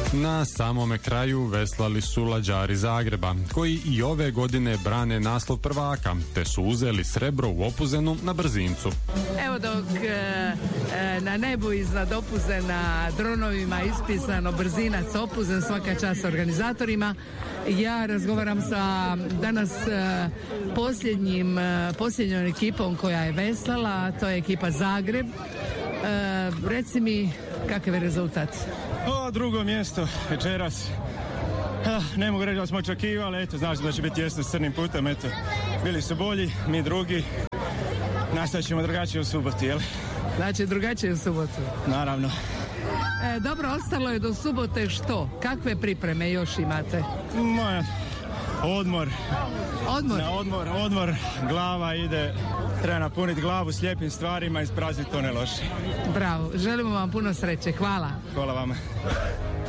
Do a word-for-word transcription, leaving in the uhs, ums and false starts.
Na samome kraju veslali su lađari Zagreba, koji i ove godine brane naslov prvaka, te su uzeli srebro u Opuzenu na brzincu. Evo dok e, e, na nebu iznad Opuzena dronovima ispisano brzinac Opuzen, svaka čast organizatorima, ja razgovaram sa danas e, posljednjim, e, posljednjom ekipom koja je veslala, a to je ekipa Zagreb. E, reci mi, kakav je rezultat? O, drugo mjesto večeras. Ah, ne mogu reći da smo očekivali, eto, znaš da će biti jesno s crnim putem, eto. Bili su bolji, mi drugi. Nastavit ćemo drugačije u subotu, jel? Znači drugačije u subotu? Naravno. E, dobro, ostalo je do subote što? Kakve pripreme još imate? Moja, odmor. Odmor? Na odmor, odmor, glava ide, treba napuniti glavu s lijepim stvarima i isprazniti to ne loše. Bravo, želimo vam puno sreće, hvala. Hvala vama.